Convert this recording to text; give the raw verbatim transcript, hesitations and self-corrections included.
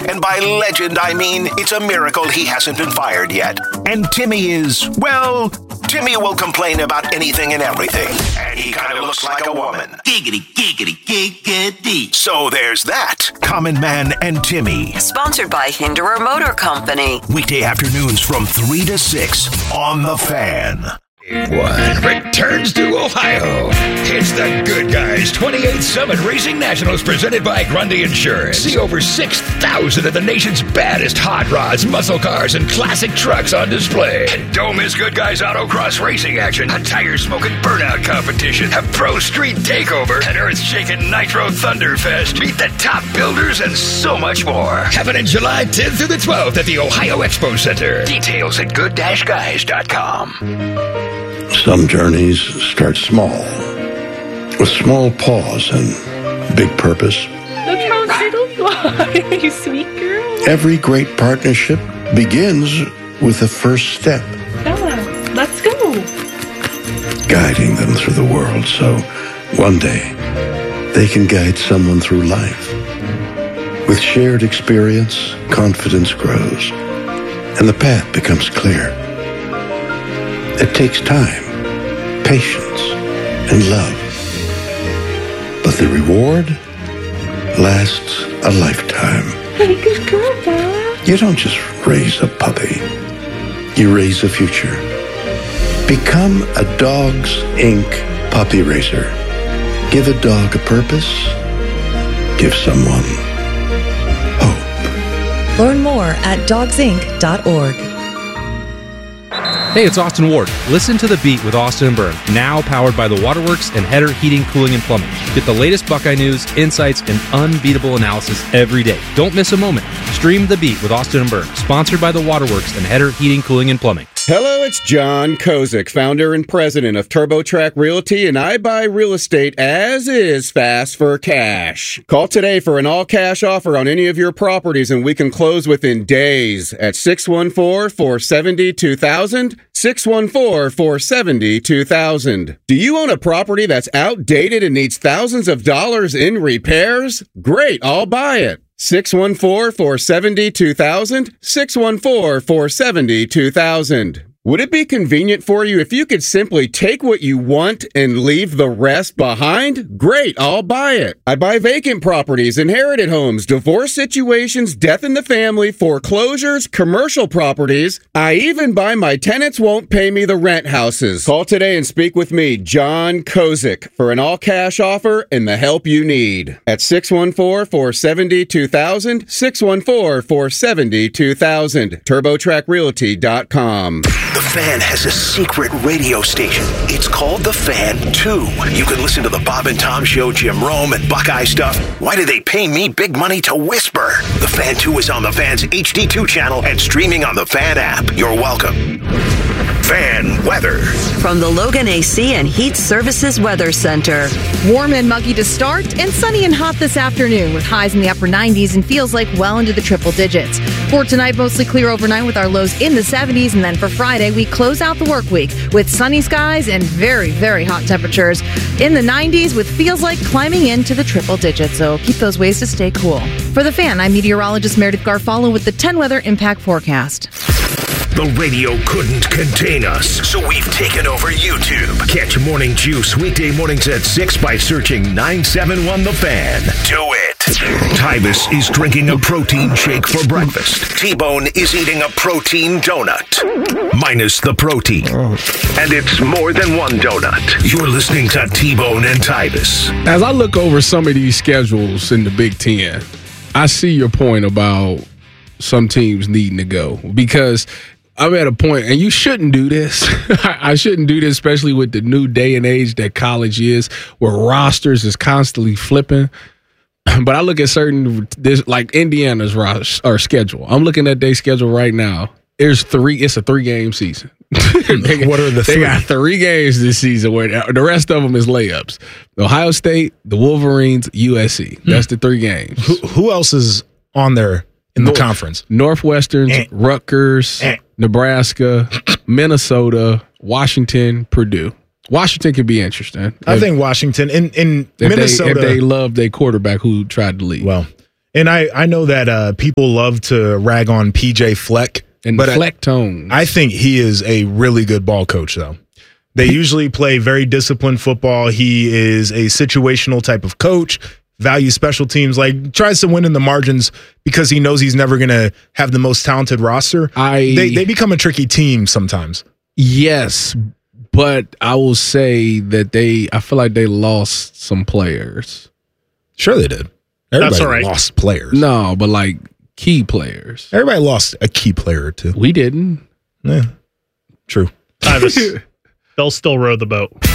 And by legend, I mean it's a miracle he hasn't been fired yet. And Timmy is, well, Timmy will complain about anything and everything. And he kind of looks like a woman. Giggity, giggity, giggity. So there's that. Common Man and Timmy. Sponsored by Hinderer Motor Company. Weekday afternoons from three to six on The Fan. One returns to Ohio. It's the Good Guys twenty-eighth Summit Racing Nationals presented by Grundy Insurance. See over six thousand of the nation's baddest hot rods, muscle cars, and classic trucks on display. And don't miss Good Guys Autocross racing action, a tire-smoking burnout competition, a pro street takeover, an earth-shaking Nitro Thunderfest. Meet the top builders and so much more. Happening July tenth through the twelfth at the Ohio Expo Center. Details at good dash guys dot com. Some journeys start small, with small pause and big purpose. Look how little you are, you sweet girl. Every great partnership begins with a first step. Bella, let's go. Guiding them through the world so one day they can guide someone through life. With shared experience, confidence grows, and the path becomes clear. It takes time, patience, and love. But the reward lasts a lifetime. Hey, good girl, Bella. You don't just raise a puppy. You raise a future. Become a Dogs Incorporated puppy raiser. Give a dog a purpose. Give someone hope. Learn more at dogs inc dot org. Hey, it's Austin Ward. Listen to The Beat with Austin and Byrne, now powered by the Waterworks and Header Heating, Cooling, and Plumbing. Get the latest Buckeye news, insights, and unbeatable analysis every day. Don't miss a moment. Stream The Beat with Austin and Byrne, sponsored by the Waterworks and Header Heating, Cooling, and Plumbing. Hello, it's John Kozik, founder and president of TurboTrack Realty, and I buy real estate as is fast for cash. Call today for an all-cash offer on any of your properties, and we can close within days at six one four, four seven zero, two thousand, six one four, four seven zero, two thousand. Do you own a property that's outdated and needs thousands of dollars in repairs? Great, I'll buy it. six one four, four seven zero, two thousand, six one four, four seven zero, two thousand. Would it be convenient for you if you could simply take what you want and leave the rest behind? Great, I'll buy it. I buy vacant properties, inherited homes, divorce situations, death in the family, foreclosures, commercial properties. I even buy my tenants won't pay me the rent houses. Call today and speak with me, John Kozik, for an all-cash offer and the help you need. At six one four, four seven zero, two thousand, six one four, four seven zero, two thousand, turbo track realty dot com. The Fan has a secret radio station. It's called The Fan two. You can listen to the Bob and Tom Show, Jim Rome, and Buckeye stuff. Why do they pay me big money to whisper? The Fan two is on the Fan's H D two channel and streaming on the Fan app. You're welcome. Fan weather. From the Logan A C and Heat Services Weather Center. Warm and muggy to start, and sunny and hot this afternoon with highs in the upper nineties and feels like well into the triple digits. For tonight, mostly clear overnight with our lows in the seventies, and then for Friday, we close out the work week with sunny skies and very, very hot temperatures in the nineties with feels like climbing into the triple digits, so keep those ways to stay cool. For The Fan, I'm meteorologist Meredith Garfalo with the ten Weather Impact Forecast. The radio couldn't contain us, so we've taken over YouTube. Catch Morning Juice weekday mornings at six by searching nine seven one The Fan. Do it. Tybus is drinking a protein shake for breakfast. T-Bone is eating a protein donut, minus the protein. And it's more than one donut. You're listening to T-Bone and Tybus. As I look over some of these schedules in the Big Ten, I see your point about some teams needing to go, because I'm at a point, and you shouldn't do this. I shouldn't do this, especially with the new day and age that college is, where rosters is constantly flipping. But I look at certain, this, like Indiana's roster, or schedule. I'm looking at their schedule right now. There's three. It's a three-game season. they, what are the they three? got three games this season where the rest of them is layups. Ohio State, the Wolverines, U S C. That's hmm. the three games. Who, who else is on there in the North, conference? Northwestern, eh. Rutgers, eh. Nebraska, Minnesota, Washington, Purdue. Washington could be interesting. I if, think Washington in, in if Minnesota. They, if they love their quarterback who tried to leave. Well, And I, I know that uh, people love to rag on P J Fleck. And but the Fleck tone. I think he is a really good ball coach, though. They usually play very disciplined football. He is a situational type of coach, values special teams, like tries to win in the margins because he knows he's never going to have the most talented roster. I they, they become a tricky team sometimes. Yes, but I will say that they, I feel like they lost some players. Sure they did. Everybody That's all right. lost players. No, but like key players. Everybody lost a key player or two. We didn't. Yeah, true. Tyvis, they'll still row the boat.